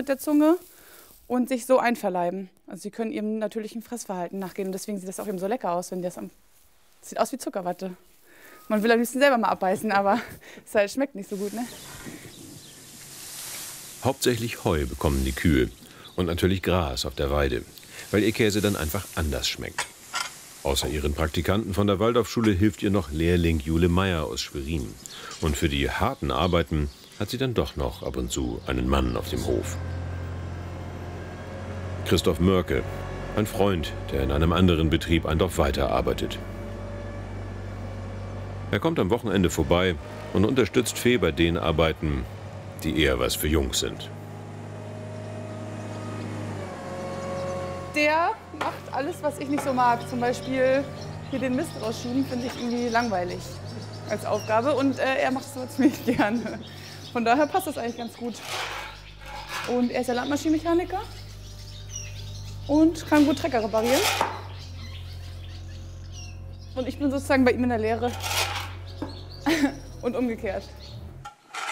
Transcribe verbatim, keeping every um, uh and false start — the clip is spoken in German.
mit der Zunge und sich so einverleiben. Also sie können ihrem natürlichen Fressverhalten nachgehen. Und deswegen sieht das auch eben so lecker aus, wenn die das am... Das sieht aus wie Zuckerwatte. Man will am liebsten selber mal abbeißen, aber es halt schmeckt nicht so gut, ne? Hauptsächlich Heu bekommen die Kühe und natürlich Gras auf der Weide, weil ihr Käse dann einfach anders schmeckt. Außer ihren Praktikanten von der Waldorfschule hilft ihr noch Lehrling Jule Meyer aus Schwerin. Und für die harten Arbeiten hat sie dann doch noch ab und zu einen Mann auf dem Hof. Christoph Mörke, ein Freund, der in einem anderen Betrieb ein Dorf weiter arbeitet. Er kommt am Wochenende vorbei und unterstützt Fee bei den Arbeiten, die eher was für Jungs sind. Der macht alles, was ich nicht so mag. Zum Beispiel hier den Mist rausschieben, finde ich irgendwie langweilig als Aufgabe. Und äh, er macht es aber ziemlich gerne. Von daher passt das eigentlich ganz gut. Und er ist ja Landmaschinenmechaniker und kann gut Trecker reparieren. Und ich bin sozusagen bei ihm in der Lehre. Und umgekehrt.